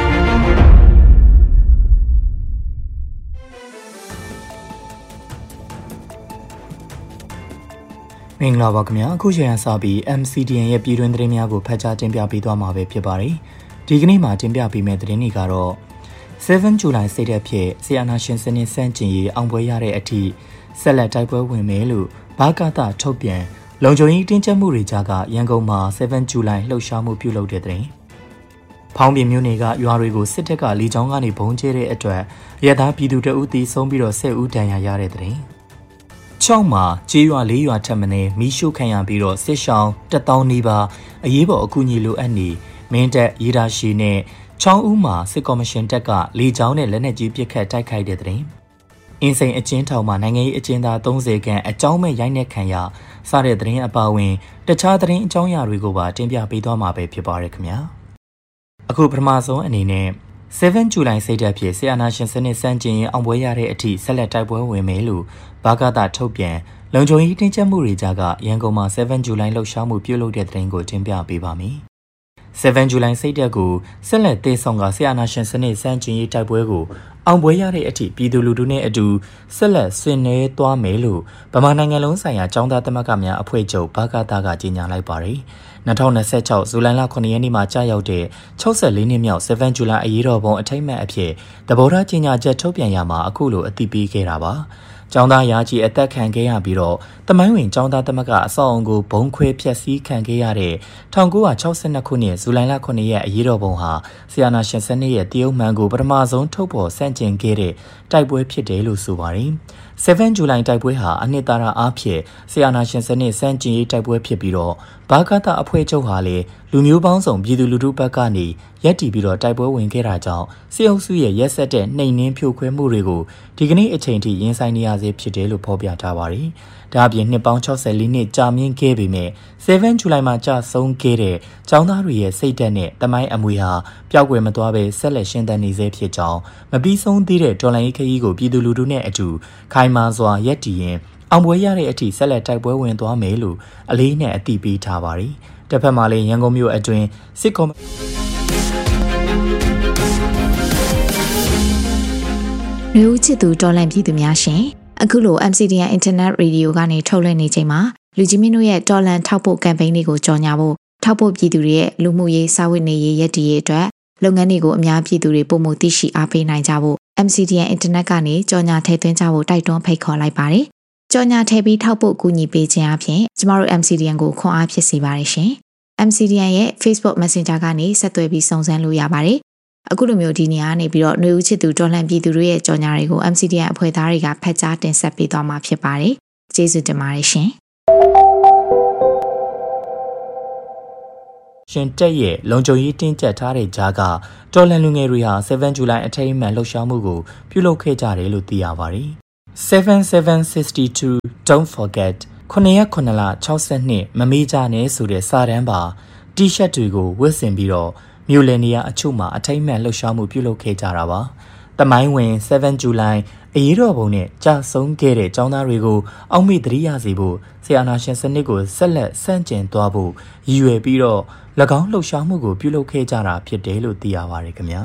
မင်္ဂလာပါခင်ဗျာအခုချိန်ကစပြီး M C D N ရဲ့ပြည်တွင်းသတင်းများကိုဖတ်ကြားတင်ပြပေးသွားမှာပဲဖြစ်ပါတယ်ဒီကနေ့မှာတင်ပြပေးမယ့်သတင်းတွေကတော့seven July စိတ်သက်ဖြစ်ဆီယနာရှင်စနစ်စန့်ကျင်ရေးအောင်ပွဲရတဲ့အထိဆက်လက်တိုက်ပွဲဝင်မယ်လို့ဘာကတာထုတ်ပြန်လုံခြုံရေးတင်းကျပ်မှုတွေကြားကရန်ကုန်မှာseven July လှုပ်ရှားမှုပြုလုပ်တဲ့တဲ့ဖောင်းပြင်းမျိုးတွေကရွာတွေကိုစစ်တပ်ကလေကြောင်းကနေဘုံကျဲတဲ့အတွက်ရဲသားပြည်သူတအုပ်တီးဆုံးပြီးတော့ဆယ်ဦးဒဏ်ရာရတဲ့တဲ့ချောင်းမှာကြေးရွာလေးရွာထပ်မံမီးရှို့ခံရပြီးတော့စစ်ရှောင်းတစ်သောင်းနီးပါးအရေးပေါ်အကူအညီလိုအပ်နေမင်းတပ်ရေဒါရှိနဲ့ချောင်းဦးမှာစစ်ကော်မရှင်တပ်ကလေကြောင်းနဲ့လက်နက်ကြီးပစ်ခတ်တိုက်ခိုက်တဲ့တဲ့အင်းစိန်အကျဉ်းထောင်မှာနိုင်ငံရေးအကျဉ်းသားသုံးဆယ်ခန့်အကြောင်းမဲ့ရိုက်နှက်ခံရစတဲ့သတင်းအပါအဝင်တခြားသတင်းအကြောင်းအရာတွေကိုပါတင်ပြပေးသွားမှာပဲဖြစ်ပါရခင်ဗျာအခုပထမဆုံးအနေနဲ့ seven July စိတ်သက်ဖြစ်ဆီယနာရှင်စနစ်စန့်ကျင်ရေးအောင်ပွဲရတဲ့အထိဆက်လက်တိုက်ပွဲဝင်မယ်လို့ဘာကတာထုတ်ပြန်လုံခြုံရေးတင်းကျပ်မှုတွေကြားကရန်ကုန်မှာseven July လှုပ်ရှားမှုပြုလုပ်တဲ့သတင်းကိုတင်ပြပေးပါမယ်seven July စိတ်သက်ကိုဆက်လက်တည်ဆောင်ကဆီယနာရှင်စနစ်စန့်ကျင်ရေးတိုက်ပွဲကိုအောင်ပွဲရတဲ့အထိပြည်သူလူထုနဲ့အတူဆက်လက်ဆင်နွှဲသွားမယ်လို့ဗမာနိုင်ငံလုံးဆိုင်ရာចောင်းသားသမဂ္ဂများအဖွဲ့ချုပ်ဘာကတာကကြေညာလိုက်ပါတယ်၂၀၂၆ဇူလိုင်လခုနှစ်ရက်နေ့မှာကြာရောက်တဲ့၆၄နှစ်မြောက်seven July အရေးတော်ပုံအထိမ်းအမှတ်အဖြစ်သဘောထားကြေညာချက်ထုတ်ပြန်ရမှာအခုလိုအသိပေးခဲ့တာပါကျောင်းသားရာကြီးအသက်ခံခဲ့ရပြီးတော့တမိုင်းဝင်ကျောင်းသားသမဂ္ဂအဆောက်အုံကိုဘုံခွဲဖျက်ဆီးခံခဲ့ရတဲ့၁၉၆၂ခုနှစ်ဇူလိုင်လခုနှစ်ရက်အရေးတော်ပုံဟာဆီယနာရှင်စနစ်ရဲ့တရုတ်မှန်ကိုပထမဆုံးထုတ်ဖော်ဆန့်ကျင်ခဲ့တဲ့တိုက်ပွဲဖြစ်တယ်လို့ဆိုပါတယ်။ seven July တိုက်ပွဲဟာအနှစ်သာရအားဖြင့်ဆီယနာရှင်စနစ်ဆန့်ကျင်ရေးတိုက်ပွဲဖြစ်ပြီးတော့ဘာကတာအဖွဲ့ချုပ်ဟာလည်းလူမျိုးပေါင်းစုံပြည်သူလူထုဘက်ကနေရက်တီပြီးတော့တိုက်ပွဲဝင်ခဲ့တာကြောင့်စစ်အုပ်စုရဲ့ရက်စက်တဲ့နှိမ်နင်းဖြိုခွဲမှုတွေကိုဒီကနေ့အချိန်ထိရင်ဆိုင်နေရဆဲဖြစ်တယ်လို့ဖော်ပြထားပါတယ်။ဒါအပြင်နှစ်ပေါင်း၆၄နှစ်ကြာမြင့်ခဲ့ပေမဲ့seven July မှာကြာဆုံးခဲ့တဲ့ကျောင်းသားတွေရဲ့စိတ်ဓာတ်နဲ့တမိုင်းအမွေဟာပျောက်ကွယ်မသွားဘဲဆက်လက်ရှင်သန်နေဆဲဖြစ်ကြောင်းမပြီးဆုံးသေးတဲ့တော်လှန်ရေးခရီးကိုပြည်သူလူထုနဲ့အတူခိုင်မာစွာရက်တီရင်အောင်ပွဲရတဲ့အထိဆက်လက်တိုက်ပွဲဝင်သွားမယ်လို့အလေးနဲ့အသိပေးထားပါတယ်။တစ်ဖက်မှာလည်းရန်ကုန်မြို့အတွင်းစစ်ကော်လူဦးချစ်သူတော်လှန်ပြည်သူများရှင်အခုလို M C D N Internet Radio ကနေထုတ်လွှင့်နေချိန်မှာလူကြီးမင်းတို့ရဲ့တော်လှန်ထောက်ပို့ကမ်ပိန်းတွေကိုကြော်ညာဖို့ထောက်ပို့ပြည်သူတွေရဲ့လူမှုရေးစာဝတ်နေရေးရည်တည်ရေးအတွက်လုပ်ငန်းတွေကိုအများပြည်သူတွေပုံမှုသိရှိအားပေးနိုင်ကြဖို့ M C D N Internet ကနေကြော်ညာထည့်သွင်းကြဖို့တိုက်တွန်းဖိတ်ခေါ်လိုက်ပါတယ်။ကြော်ညာထည့်ပြီးထောက်ပို့ကူညီပေးခြင်းအပြင်ကျမတို့ M C D N ကိုခွန်အားဖြစ်စေပါတယ်ရှင်။ M C D N ရဲ့ Facebook Messenger ကနေဆက်သွယ်ပြီးစုံစမ်းလို့ရပါတယ်။အခုလိုမျိုးဒီနေရာကနေပြီးတော့ຫນွေဦးချစ်သူတော်လှန်ပြည်သူတွေရဲ့ကြော်ညာတွေကို M C D N အဖွဲ့သားတွေကဖတ်ကြားတင်ဆက်ပေးသွားမှာဖြစ်ပါတယ်။ကျေးဇူးတင်ပါတယ်ရှင်။ရှင်တက်ရဲ့လုံခြုံရေးတင်းကျပ်ထားတဲ့ကြားကတော်လှန်လူငယ်တွေဟာseven July အထိမ်းအမှတ်လှုပ်ရှားမှုကိုပြုလုပ်ခဲ့ကြတယ်လို့သိရပါတယ်။ seven seven sixty-two Don't forget ခုနှစ်ရက်ခုနှစ်လ၆၂မမေးကြနဲ့ဆိုတဲ့စာတမ်းပါတီရှပ်တွေကိုဝတ်ဆင်ပြီးတော့မြို့လယ်နေရာအချို့မှာအထိမ့်မှန်လှုပ်ရှားမှုပြုလုပ်ခဲ့ကြတာပါတမိုင်းဝင်7ဇူလိုင်အရေးတော်ပုံနဲ့ကြာဆုံးခဲ့တဲ့ចောင်းသားတွေကိုအောက်မေ့သတိရစေဖို့ဆီယနာရှင်စနစ်ကိုဆက်လက်ဆန့်ကျင်သွားဖို့ရည်ရွယ်ပြီးတော့၎င်းလှုပ်ရှားမှုကိုပြုလုပ်ခဲ့ကြတာဖြစ်တယ်လို့သိရပါတယ်ခင်ဗျာ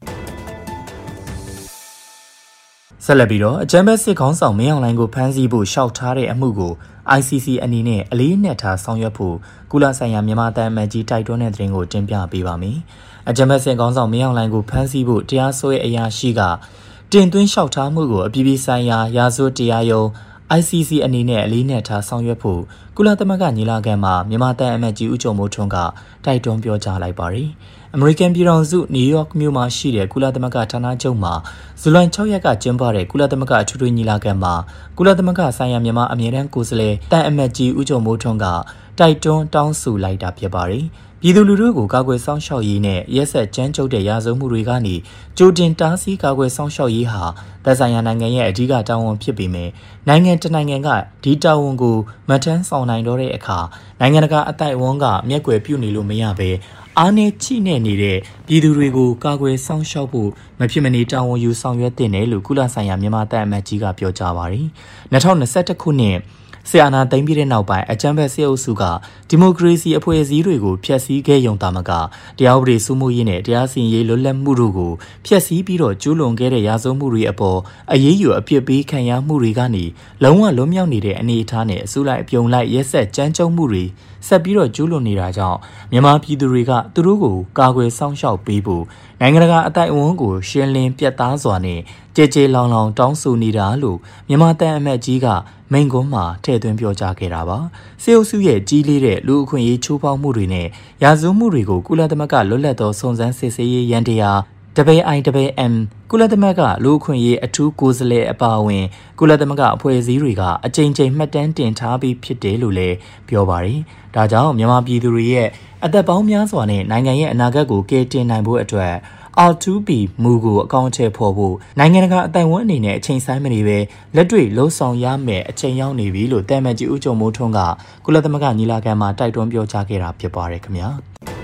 ဆက်လက်ပြီးတော့အကြမ်းဖက်စစ်ခေါင်းဆောင်မင်းအောင်လှိုင်ကိုဖမ်းဆီးဖို့ရှောက်ထားတဲ့အမှုကို I C C အနေနဲ့အလေးနက်ထားဆောင်ရွက်ဖို့ကုလဆိုင်ရာမြန်မာတန်အမတ်ကြီးတိုက်တွန်းတဲ့သတင်းကိုတင်ပြပေးပါမယ်။အကြမ်းဖက်စစ်ခေါင်းဆောင်မင်းအောင်လှိုင်ကိုဖမ်းဆီးဖို့တရားစွဲအရာရှိကတင်သွင်းလျှောက်ထားမှုကိုအပြည်ပြည်ဆိုင်ရာရာဇဝတ်တရားရုံး I C C အနေနဲ့အလေးနက်ထားဆောင်ရွက်ဖို့ကုလသမဂ္ဂညီလာခံမှာမြန်မာတန်အမတ်ကြီးဦးကျော်မိုးထွန်းကတိုက်တွန်းပြောကြားလိုက်ပါတယ်။အမေရိကန်ပြည်ထောင်စုနယူးယောက်မြို့မှာရှိတဲ့ကုလသမဂ္ဂဌာနချုပ်မှာဇူလိုင်၆ရက်ကကျင်းပတဲ့ကုလသမဂ္ဂအထွေထွေညီလာခံမှာကုလသမဂ္ဂဆိုင်ရာမြန်မာအမြဲတမ်းကိုယ်စားလှယ်တန်အမတ်ကြီးဦးကျော်မိုးထွန်းကတိုက်တွန်းတောင်းဆိုလိုက်တာဖြစ်ပါတယ်။ပြည်သူလူထုကိုကာကွယ်စောင့်ရှောက်ရေးနဲ့ရက်စက်ကြမ်းကြုတ်တဲ့ရာဇဝတ်မှုတွေကနေကြိုတင်တားဆီးကာကွယ်စောင့်ရှောက်ရေးဟာသက်ဆိုင်ရာနိုင်ငံရဲ့အဓိကတာဝန်ဖြစ်ပေမယ့်နိုင်ငံတနိုင်ငံကဒီတာဝန်ကိုမထမ်းဆောင်နိုင်တော့တဲ့အခါနိုင်ငံတကာအသိုက်အဝန်းကမျက်ကွယ်ပြုနေလို့မရဘဲအားနည်းချိနဲ့နေတဲ့ပြည်သူတွေကိုကာကွယ်စောင့်ရှောက်ဖို့မဖြစ်မနေတာဝန်ယူဆောင်ရွက်တင်တယ်လို့ကုလဆိုင်ရာမြန်မာတပ်အမတ်ကြီးကပြောကြားပါတယ်။၂၀၂၁ခုနှစ်ဆီယနာသိမ်းပြီးတဲ့နောက်ပိုင်းအကြမ်းဖက်စစ်အုပ်စုကဒီမိုကရေစီအဖွဲ့အစည်းတွေကိုဖျက်ဆီးခဲ့ရုံသာမကတရားဥပဒေစိုးမိုးရေးနဲ့တရားစီရင်ရေးလွတ်လပ်မှုတို့ကိုဖျက်ဆီးပြီးတော့ကျူးလွန်ခဲ့တဲ့ရာဇဝတ်မှုတွေအပေါ်အရေးယူအပြစ်ပေးခံရမှုတွေကနေလုံးဝလွတ်မြောက်နေတဲ့အနေအထားနဲ့အစိုးလိုက်အပြုံလိုက်ရက်စက်ကြမ်းကြုတ်မှုတွေဆက်ပြီးတော့ကျူးလွန်နေတာကြောင့်မြန်မာပြည်သူတွေကသူတို့ကိုကာကွယ်စောင့်ရှောက်ပေးဖို့နိုင်ငံတကာအသိုက်အဝန်းကိုရှင်းလင်းပြတ်သားစွာနဲ့ကြဲကြဲလောင်လောင်တောင်းဆိုနေတာလို့မြန်မာတန်အမတ်ကြီးကမိန့်ခွန်းမှာထည့်သွင်းပြောကြားခဲ့တာပါစေအုပ်စုရဲ့ကြီးလေးတဲ့လူအခွင့်အရေးချိုးဖောက်မှုတွေနဲ့ရာဇဝတ်မှုတွေကိုကုလသမဂ္ဂလွတ်လပ်သောစုံစမ်းစစ်ဆေးရေးရန်တရား W I W M ကုလသမဂ္ဂလူအခွင့်အရေးအထူးကိုယ်စားလှယ်အပါအဝင်ကုလသမဂ္ဂအဖွဲ့အစည်းတွေကအကြိမ်ကြိမ်မှတ်တမ်းတင်ထားပြီးဖြစ်တယ်လို့လည်းပြောပါတယ်။ဒါကြောင့်မြန်မာပြည်သူတွေရဲ့အသက်ပေါင်းများစွာနဲ့နိုင်ငံရဲ့အနာဂတ်ကိုကယ်တင်နိုင်ဖို့အတွက်R two P မူကိုအကောင့်ထဲပေါ်ဖို့နိုင်ငံတကာအတိုင်ဝန်းအနေနဲ့အချိန်ဆိုင်မနေပဲလက်တွေ့လှုံ့ဆော်ရမယ်အချိန်ရောက်နေပြီလို့တမ်မတ်ကြီးဦးကျော်မိုးထွန်းကကုလသမဂ္ဂညီလာခံမှာတိုက်တွန်းပြောကြားခဲ့တာဖြစ်ပါတယ်ခင်ဗျာ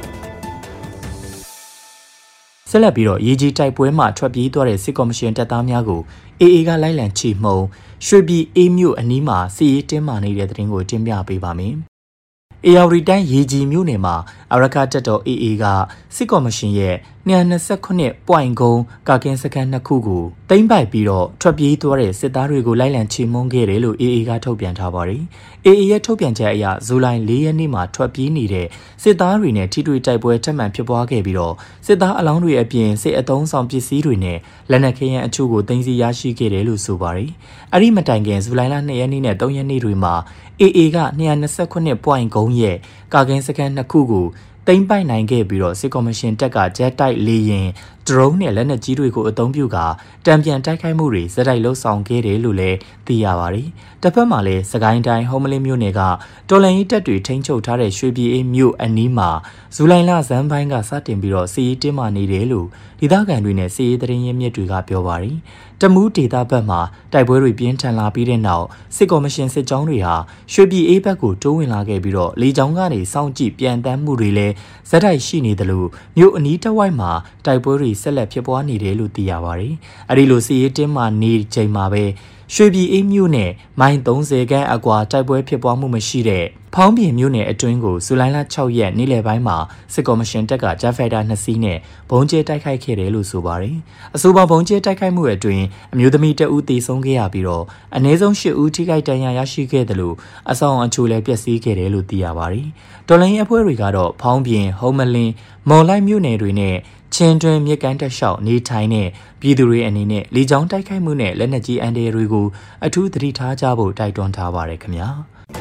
ဆက်လက်ပြီးတော့ရေကြီးတိုက်ပွဲမှာထွက်ပြေးသွားတဲ့စစ်ကော်မရှင်တပ်သားများကို A A ကလိုက်လံချီမှုန်းရွှေပြည်အေးမြို့အနီးမှာစီရေးတင်းမာနေတဲ့တဲ့တင်ကိုတင်ပြပေးပါမယ်အေယာရီတိုင်းရေကြီးမြို့နယ်မှာအရကတပ်တော် A A ကစစ်ကော်မရှင်ရဲ့၂၂၉ point ကုန်းကာကင်းစခန်းနှစ်ခုကိုသိမ်းပိုက်ပြီးတော့ထွက်ပြေးသွားတဲ့စစ်သားတွေကိုလိုက်လံချေမှုန်းခဲ့တယ်လို့ A A ကထုတ်ပြန်ထားပါတယ်။ A A ရဲ့ထုတ်ပြန်ချက်အရဇူလိုင်၄ရက်နေ့မှာထွက်ပြေးနေတဲ့စစ်သားတွေနဲ့ထိတွေ့တိုက်ပွဲထပ်မံဖြစ်ပွားခဲ့ပြီးတော့စစ်သားအလောင်းတွေအပြင်စစ်အုံဆောင်ပစ္စည်းတွေနဲ့လက်နက်ခဲယမ်းအချို့ကိုသိမ်းဆည်းရရှိခဲ့တယ်လို့ဆိုပါတယ်။အဲ့ဒီမတိုင်ခင်ဇူလိုင်လ၂ရက်နေ့နဲ့၃ရက်နေ့တွေမှာ A A က၂၂၉ point ကုန်းရဲ့ကာကင်းစခန်းနှစ်ခုကိုသိမ်းပိုက်နိုင်ခဲ့ပြီးတော့စစ်ကော်မရှင်တပ်ကဂျက်တိုက်လေယာဉ်ဒရုန်းနဲ့လက်နက်ကြီးတွေကိုအသုံးပြုကာတံပြန်တိုက်ခိုက်မှုတွေဇက်တိုက်လှုပ်ဆောင်ခဲ့တယ်လို့လည်းသိရပါတယ်။တစ်ဖက်မှာလည်းစကိုင်းတိုင်းဟောမလင်းမြို့နယ်ကတော်လန်ရေးတပ်တွေထိန်းချုပ်ထားတဲ့ရွှေပြည်အေးမြို့အနီးမှာဇူလိုင်လဇန်ပိုင်းကစတင်ပြီးတော့စီးရေးတင်းမာနေတယ်လို့ဒေသခံတွေနဲ့စီးရေးသတင်းရင်းမြစ်တွေကပြောပါတယ်။တမူးဒေသဘက်မှာတိုက်ပွဲတွေပြင်းထန်လာပြီးတဲ့နောက်စစ်ကော်မရှင်စစ်ကြောင်းတွေဟာရွှေပြည်အေးဘက်ကိုတိုးဝင်လာခဲ့ပြီးတော့လေကြောင်းကနေစောင့်ကြည့်ပြန်တမ်းမှုတွေလည်းဇက်တိုက်ရှိနေတယ်လို့မြို့အနီးတစ်ဝိုက်မှာတိုက်ပွဲတွေဆက်လက်ဖြစ်ပွားနေတယ်လို့သိရပါတယ်။အဲဒီလိုစီးရေးတင်းမာနေချိန်မှာပဲရွှေပြည်အေးမြို့နယ်မိုင်၃၀ခန်းအကွာတိုက်ပွဲဖြစ်ပွားမှုမရှိတဲ့ဖောင်းပြင်မြို့နယ်အတွင်းကိုဇူလိုင်လ၆ရက်နေ့လယ်ပိုင်းမှာစစ်ကော်မရှင်တပ်ကဂျက်ဖိုက်တာနှစ်စီးနဲ့ဘုံကျဲတိုက်ခိုက်ခဲ့တယ်လို့ဆိုပါတယ်။အဆိုပါဘုံကျဲတိုက်ခိုက်မှုအတွင်းအမျိုးသမီးတဦးသေဆုံးခဲ့ရပြီးတော့အနည်းဆုံး၈ဦးထိခိုက်ဒဏ်ရာရရှိခဲ့တယ်လို့အဆောင်အချို့လည်းပျက်စီးခဲ့တယ်လို့သိရပါတယ်။တော်လိုင်းအဖွဲ့တွေကတော့ဖောင်းပြင်ဟုံးမလင်းမော်လိုက်မြို့နယ်တွေနဲ့ချင်းတွင်မြစ်ကမ်းတက်လျှောက်နေထိုင်တဲ့ပြည်သူတွေအနေနဲ့လေကြောင်းတိုက်ခိုက်မှုနဲ့လက်နက်ကြီးအန်ဒီတွေကိုအထူးသတိထားကြဖို့တိုက်တွန်းထားပါတယ်ခင်ဗျာ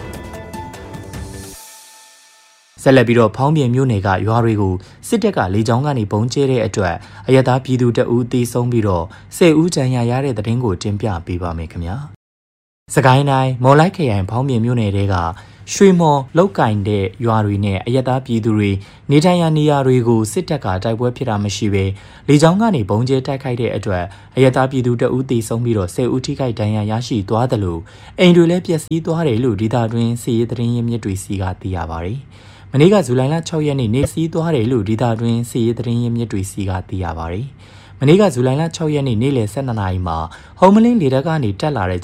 ဆက်လက်ပြီးတော့ဖောင်းပြင်မြို့နယ်ကရွာတွေကိုစစ်တပ်ကလေကြောင်းကနေပုံကျဲတဲ့အတွက်အရသာပြည်သူတအူးသေဆုံးပြီးတော့ဆယ်ဦးဒဏ်ရာရတဲ့တဲ့တင်ကိုတင်ပြပေးပါမယ်ခင်ဗျာစကိုင်းတိုင်းမော်လိုက်ခရိုင်ဖောင်းပြင်မြို့နယ်တဲကရွှေမော်လောက်ကင်တဲ့ရွာတွေနဲ့အယက်သားပြည်သူတွေနေထိုင်ရာနေရာတွေကိုစစ်တပ်ကတိုက်ပွဲဖြစ်တာမရှိဘဲလေကြောင်းကနေဘုံကျဲတိုက်ခိုက်တဲ့အတွက်အယက်သားပြည်သူတအုပ်သေဆုံးပြီးတော့ဆယ်ဦးထိခိုက်ဒဏ်ရာရရှိသွားတယ်လို့အိမ်တွေလည်းပျက်စီးသွားတယ်လို့ဒေသတွင်းစစ်ရေးသတင်းရင်းမြစ်တွေစီကသိရပါတယ်။မနေ့ကဇူလိုင်လ၆ရက်နေ့နေစည်းသွားတယ်လို့ဒေသတွင်းစစ်ရေးသတင်းရင်းမြစ်တွေစီကသိရပါတယ်။မနေ့ကဇူလိုင်လ၆ရက်နေ့နေ့လယ်၁၂နာရီမှာဟုံးမလင်းလေတပ်ကနေတက်လာတဲ့